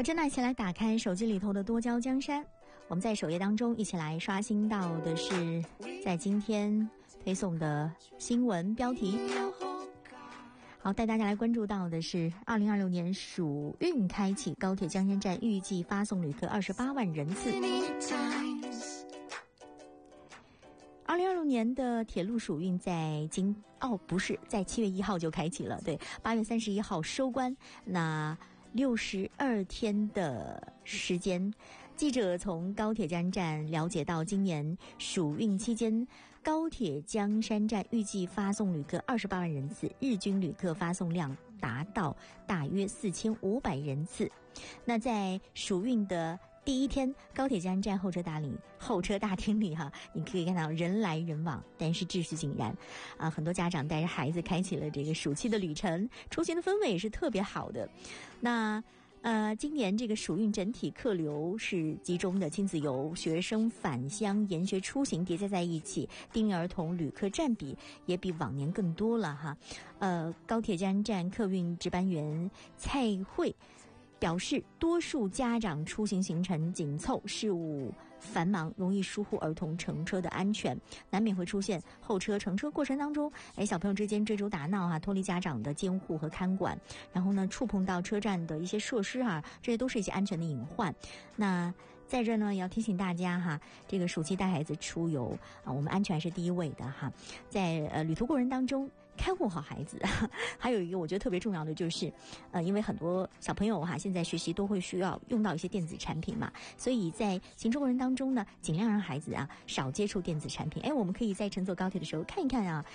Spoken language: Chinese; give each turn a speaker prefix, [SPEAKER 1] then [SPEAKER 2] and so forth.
[SPEAKER 1] 和珍娜一起来打开手机里头的多焦江山。我们在首页当中一起来刷新到的是在今天推送的新闻标题。好，带大家来关注到的是2026年暑运开启，高铁江山站预计发送旅客28万人次。2026年的铁路暑运在在7月1号就开启了，对，8月31号收官。那62天的时间，记者从高铁江山站了解到，今年暑运期间，高铁江山站预计发送旅客28万人次，日均旅客发送量达到大约4500人次。那在暑运的第一天，高铁江山站候车大厅里你可以看到人来人往，但是秩序井然很多家长带着孩子开启了这个暑期的旅程，出行的氛围也是特别好的。那今年这个暑运整体客流是集中的，亲子游、学生返乡、研学出行叠加在一起，低龄儿童旅客占比也比往年更多了高铁江山站客运值班员蔡慧表示，多数家长出行行程紧凑，事务繁忙，容易疏忽儿童乘车的安全，难免会出现候车乘车过程当中小朋友之间追逐打闹脱离家长的监护和看管，然后呢触碰到车站的一些设施这些都是一些安全的隐患。那在这呢也要提醒大家这个暑期带孩子出游我们安全是第一位的在旅途过程当中看护好孩子。还有一个我觉得特别重要的就是因为很多小朋友现在学习都会需要用到一些电子产品嘛，所以在行车过程当中呢，尽量让孩子少接触电子产品。我们可以在乘坐高铁的时候看一看